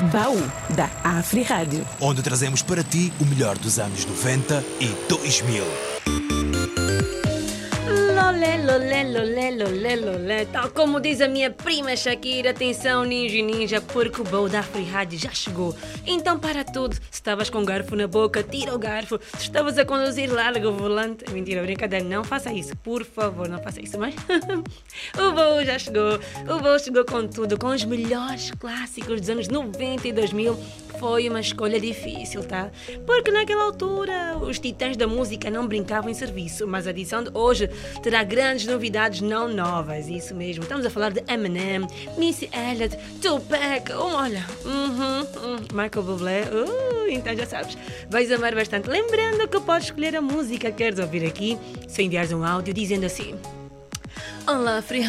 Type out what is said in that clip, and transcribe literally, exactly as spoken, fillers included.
Baú da Afri Rádio, onde trazemos para ti o melhor dos anos noventa e dois mil. Lolé, lolé, lolé, lolé, lolé. Tal como diz a minha prima Shakira, atenção ninja e ninja, porque o Baú da Afri Rádio já chegou. Então para tudo, se estavas com o garfo na boca, tira o garfo. Se estavas a conduzir, larga o volante. Mentira, brincadeira, não faça isso, por favor, não faça isso. Mas o Baú já chegou, o Baú chegou com tudo, com os melhores clássicos dos anos noventa e dois mil. Foi uma escolha difícil, tá? Porque naquela altura os titãs da música não brincavam em serviço, mas a edição de hoje terá grandes novidades não novas, isso mesmo. Estamos a falar de Eminem, Missy Elliott, Tupac, oh, olha, uhum, uhum, Michael Bublé, uh, então já sabes, vais amar bastante. Lembrando que podes escolher a música que queres ouvir aqui, se enviares um áudio dizendo assim: Olá, Free